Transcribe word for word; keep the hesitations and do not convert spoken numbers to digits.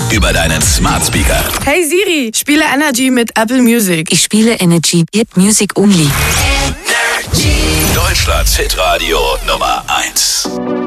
über deinen Smart Speaker. Hey Siri, spiele Energy mit Apple Music. Ich spiele Energy mit Music Only. Deutschlands Hitradio Nummer eins.